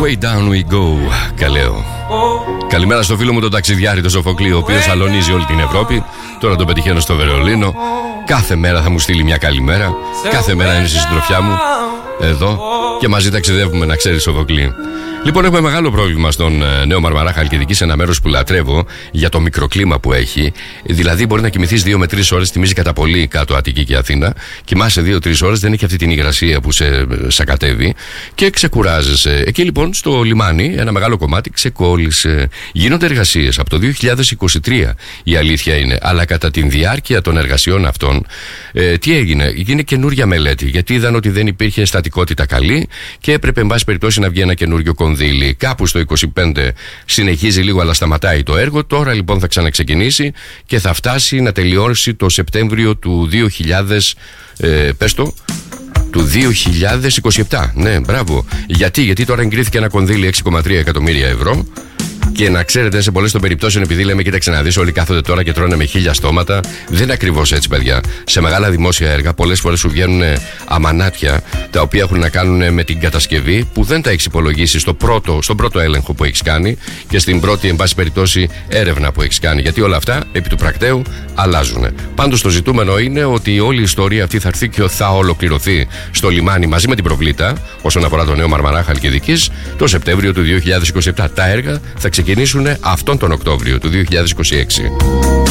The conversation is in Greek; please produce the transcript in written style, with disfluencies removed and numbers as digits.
Way down we go, καλέω. Καλημέρα στο φίλο μου τον ταξιδιάρη, τον Σοφοκλή, ο οποίος αλωνίζει όλη την Ευρώπη. Τώρα τον πετυχαίνω στο Βερολίνο. Κάθε μέρα θα μου στείλει μια καλημέρα. Κάθε μέρα είναι στη συντροφιά μου εδώ και μαζί ταξιδεύουμε, να ξέρεις, Σοφοκλή. Λοιπόν, έχουμε μεγάλο πρόβλημα στον Νέο Μαρμαρά Χαλκιδική, σε ένα μέρος που λατρεύω για το μικροκλίμα που έχει. Δηλαδή, μπορεί να κοιμηθείς 2 με 3 ώρες, θυμίζει κατά πολύ κάτω Αττική και Αθήνα. Κοιμάσαι 2-3 ώρες, δεν έχει αυτή την υγρασία που σε σακατεύει και ξεκουράζεσαι. Εκεί λοιπόν στο λιμάνι, ένα μεγάλο κομμάτι ξεκόλλησε. Γίνονται εργασίες από το 2023, η αλήθεια είναι. Αλλά κατά τη διάρκεια των εργασιών αυτών, τι έγινε? Έγινε καινούρια μελέτη, γιατί είδαν ότι δεν υπήρχε στατικότητα καλή και έπρεπε, εν πάση περιπτώσει, να βγει ένα καινούριο κονδύλι. Κάπου στο 25 συνεχίζει λίγο, αλλά σταματάει το έργο. Τώρα λοιπόν θα ξαναξεκινήσει και θα φτάσει να τελειώσει το Σεπτέμβριο του 2027. Ναι, μπράβο. Γιατί τώρα εγκρίθηκε ένα κονδύλι 6,3 εκατομμύρια ευρώ. Και να ξέρετε, σε πολλές των περιπτώσεων, επειδή λέμε, κοίταξε να δεις, όλοι κάθονται τώρα και τρώνε με 1000 στόματα. Δεν είναι ακριβώς έτσι, παιδιά. Σε μεγάλα δημόσια έργα, πολλές φορές σου βγαίνουν αμανάτια τα οποία έχουν να κάνουν με την κατασκευή που δεν τα έχεις υπολογίσει στον πρώτο έλεγχο που έχεις κάνει και στην πρώτη, εν πάση περιπτώσει, έρευνα που έχεις κάνει. Γιατί όλα αυτά επί του πρακτέου αλλάζουν. Πάντως το ζητούμενο είναι ότι όλη η ιστορία αυτή θα έρθει και θα ολοκληρωθεί στο λιμάνι μαζί με την προβλήτα, όσον αφορά το Νέο Μαρμαρά Χαλκιδικής, το Σεπτέμβριο του 2027. Τα έργα θα ξεκινήσουν αυτόν τον Οκτώβριο του 2026.